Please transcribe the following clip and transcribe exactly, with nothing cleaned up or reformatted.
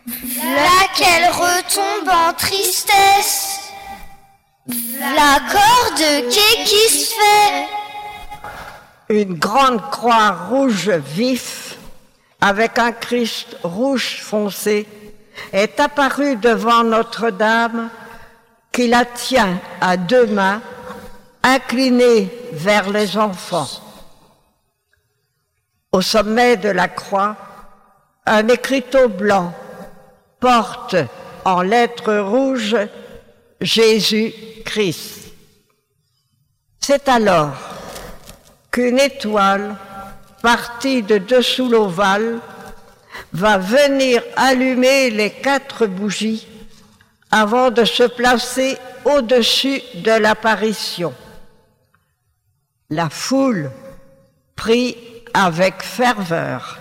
V'là qu'elle retombe en tristesse. La corde qui se fait. Une grande croix rouge vif, avec un Christ rouge foncé, est apparue devant Notre-Dame, qui la tient à deux mains, inclinée vers les enfants. Au sommet de la croix, un écriteau blanc porte en lettres rouges Jésus-Christ. C'est alors qu'une étoile, partie de dessous l'ovale, va venir allumer les quatre bougies avant de se placer au-dessus de l'apparition. La foule prie avec ferveur.